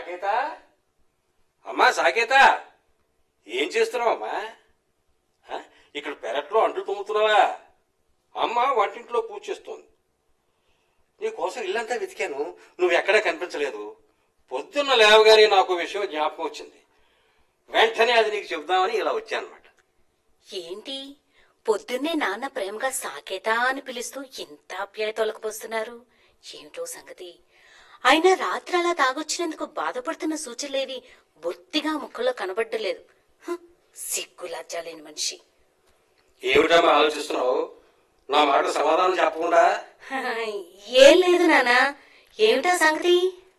సాకేత, అమ్మా సాకేత, ఏం చేస్తున్నావమ్మా? ఇక్కడ పెరట్లో అంట్లు తోముతున్నావా? అమ్మ వంటింట్లో పూజ చేస్తోంది. నీకోసం ఇల్లంతా వెతికాను, నువ్వెక్కడా కనిపించలేదు. పొద్దున్న లేవగానే నాకు విషయం జ్ఞాపకం వచ్చింది. వెంటనే అది నీకు చెబుదామని ఇలా వచ్చానమాట. ఏంటి పొద్దున్నే నాన్న ప్రేమగా సాకేతా అని పిలుస్తూ ఇంత ఆప్యాయతలకు పోస్తున్నారు? ఏమిటో సంగతి. అయినా రాత్రి అలా తాగొచ్చినందుకు బాధపడుతున్న సూచనలేవి బొత్తిగా ముఖంలో కనబడ్డలేదు. సిగ్గు లజ్జా లేని మనిషి. ఏమిటమ్మా ఆలోచిస్తున్నావు? నా మాట సమాధానం చెప్పకుండా. ఏం లేదు నానా, ఏమిటా సంగతి?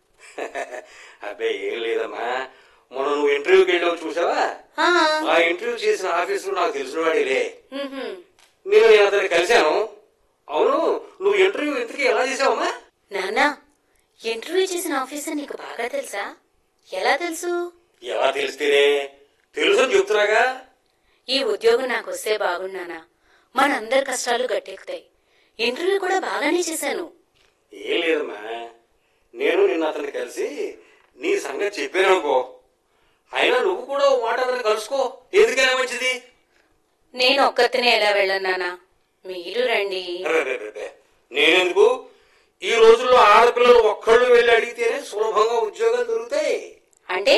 అబ్బే ఏం లేదమ్మా, మొన్న నువ్వు ఇంటర్వ్యూకి వెళ్ళావు చూసావా? ఆ ఇంటర్వ్యూ చేసిన ఆఫీసులో నాకు తెలిసిన వాడిలే. నేను అతన్ని కలిశాను. అవును, నువ్వు ఇంటర్వ్యూ ఇంతకీ ఎలా చేసావమ్మా? నానా, ఇంటర్వ్యూ చేసిన ఆఫీసర్ నీకు బాగా తెలుసా? ఎలా తెలుసు? ఎలా తెలిస్తేనే, తెలుసని చెప్తున్నాగా. ఈ ఉద్యోగం నాకు వస్తే బాగున్నానా, మనందరి కష్టాలు గట్టెక్కుతాయి. ఇంటర్వ్యూ కూడా బాగానే చేశాను. ఏం లేదమ్మా, నేను నిన్న అతన్ని కలిసి నీ సంగతి చెప్పాననుకో. అయినా నువ్వు కూడా ఓ మాట అతన్ని కలుసుకో, ఎందుకైనా మంచిది. నేను ఒక్కతనే ఎలా వెళ్ళన్నానా, మీరు రండి. నేనెందుకు? ఈ రోజుల్లో ఆడపిల్లలు ఒక్కళ్ళు వెళ్ళి అడిగితేనే సులభంగా ఉద్యోగాలు దొరుకుతాయి. అంటే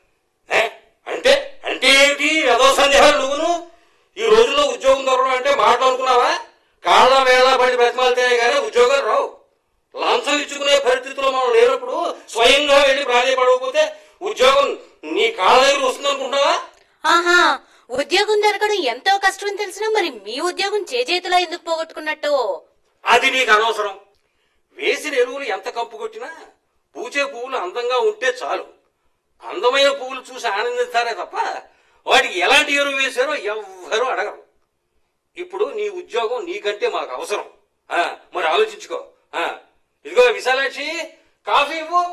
అంటే అంటే ఏంటి? ఏదో సందేహాలు నువ్వును. ఈ రోజుల్లో ఉద్యోగం దొరకడం అంటే మాటలు అనుకున్నావా? కాళ్ళ వేళ పడి బతిమాలితే గానీ ఉద్యోగాలు రావు. లంచం ఇచ్చుకునే పరిస్థితుల్లో మనం లేనప్పుడు స్వయంగా వెళ్ళి ప్రాధాయపడకపోతే ఉద్యోగం నీ కాళ్ళ దగ్గర వస్తుంది అనుకుంటున్నావా? ఆహా, ఉద్యోగం దొరకడం ఎంతో కష్టం తెలిసినా మరి మీ ఉద్యోగం చేజేతిలో ఎందుకు పోగొట్టుకున్నట్టు? అది నీకు అనవసరం. వేసిన ఎరువులు ఎంత కంపు కొట్టినా పూచే పువ్వులు అందంగా ఉంటే చాలు. అందమైన పువ్వులు చూసి ఆనందిస్తారే తప్ప వాటికి ఎలాంటి ఎరువు వేశారో ఎవ్వరూ అడగరు. ఇప్పుడు నీ ఉద్యోగం నీకంటే మాకు అవసరం. మరి ఆలోచించుకో. ఇదిగో విశాలాక్షి, కాఫీ ఇవ్వు.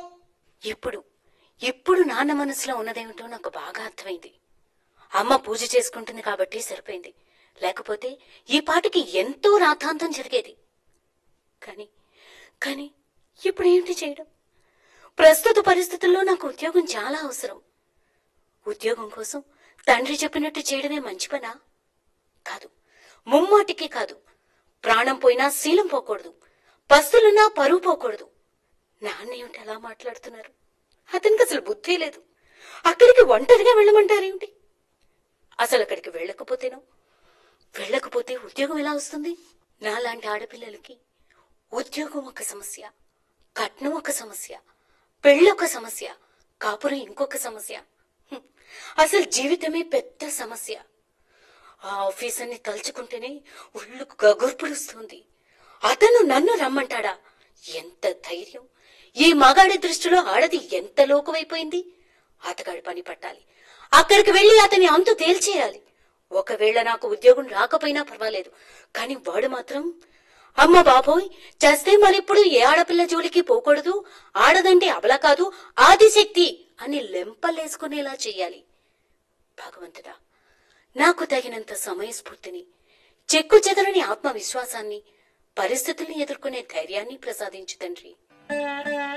ఇప్పుడు నాన్న మనసులో ఉన్నదేమిటో నాకు బాగా అర్థమైంది. అమ్మ పూజ చేసుకుంటుంది కాబట్టి సరిపోయింది, లేకపోతే ఈ పాటికి ఎంతో రాతాంతం జరిగేది. కానీ ఇప్పుడు ఏంటి చేయడం? ప్రస్తుత పరిస్థితుల్లో నాకు ఉద్యోగం చాలా అవసరం. ఉద్యోగం కోసం తండ్రి చెప్పినట్టు చేయడమే మంచి పనా? కాదు, ముమ్మాటికి కాదు. ప్రాణం పోయినా శీలం పోకూడదు, పస్తులున్నా పరువు పోకూడదు. నాన్న ఏమిటి అలా మాట్లాడుతున్నారు? అతనికి అసలు బుద్ధి లేదు. అక్కడికి ఒంటరిగా వెళ్ళమంటారేమిటి? అసలు అక్కడికి వెళ్ళకపోతే ఉద్యోగం ఎలా వస్తుంది? నాలాంటి ఆడపిల్లలకి ఉద్యోగం ఒక సమస్య, కట్నం ఒక సమస్య, పెళ్ళొక సమస్య, కాపురం ఇంకొక సమస్య. అసలు జీవితమే పెద్ద సమస్య. ఆ ఆఫీసర్ని తలుచుకుంటేనే ఒళ్ళు గగుర్పుడుస్తుంది. అతను నన్ను రమ్మంటాడా? ఎంత ధైర్యం! ఈ మగాడి దృష్టిలో ఆడది ఎంత లోకువైపోయింది. అతగాడి పని పట్టాలి, అక్కడికి వెళ్లి అతని అంతు తేల్చేయాలి. ఒకవేళ నాకు ఉద్యోగం రాకపోయినా పర్వాలేదు, కానీ వాడు మాత్రం అమ్మ బాబోయ్, చేస్తే మరిప్పుడు ఏ ఆడపిల్ల జోలికి పోకూడదు, ఆడదంటే అబల కాదు, ఆదిశక్తి అని లెంపలేసుకునేలా చెయ్యాలి. భగవంతుడా, నాకు తగినంత సమయస్ఫూర్తిని, చెక్కు చెదరని ఆత్మవిశ్వాసాన్ని, పరిస్థితుల్ని ఎదుర్కొనే ధైర్యాన్ని ప్రసాదించు తండ్రి.